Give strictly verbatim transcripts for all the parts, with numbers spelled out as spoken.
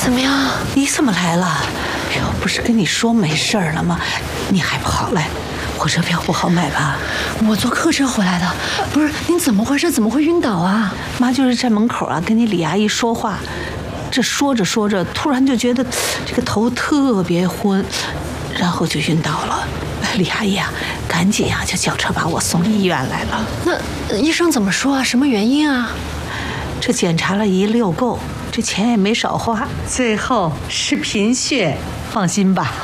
怎么样？ 你怎么来了？哎呦，不是跟你说没事儿了吗？你还不好来？火车票不好买吧？ 我坐客车回来的。不是，您怎么回事？怎么会晕倒啊？ 妈就是站门口啊，跟你李阿姨说话，这说着说着，突然就觉得这个头特别昏，然后就晕倒了。李阿姨啊，赶紧啊就叫车把我送医院来了。 那医生怎么说啊？什么原因啊？ 这检查了一溜够，这钱也没少花，最后是贫血，放心吧。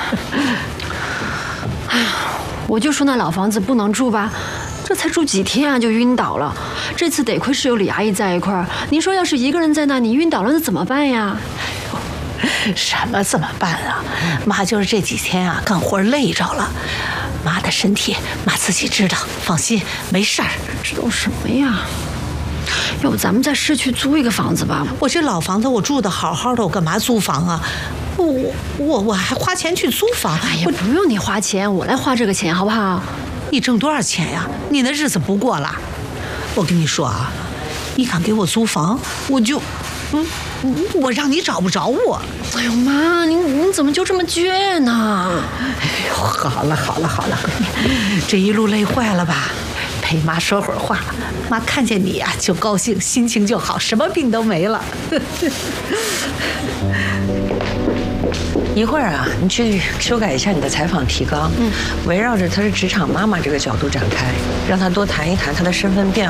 哎呀，我就说那老房子不能住吧，这才住几天啊就晕倒了。这次得亏是有李阿姨在一块儿，您说要是一个人在那，你晕倒了那怎么办呀？ 什么怎么办啊？妈就是这几天啊干活累着了，妈的身体妈自己知道，放心，没事儿。 知道什么呀？要不咱们在市区租一个房子吧？ 我这老房子我住的好好的，我干嘛租房啊？我我我还花钱去租房？ 哎呀，不用你花钱，我来花这个钱好不好？ 你挣多少钱呀？你那日子不过了。我跟你说啊，你敢给我租房，我就，嗯，我让你找不着我。 哎呦妈，您您怎么就这么倔呢？ 哎呦，好了好了好了，这一路累坏了吧？陪妈说会儿话，妈看见你呀、啊、就高兴，心情就好，什么病都没了。 一会儿啊，你去修改一下你的采访提纲，嗯，围绕着她是职场妈妈这个角度展开，让她多谈一谈她的身份变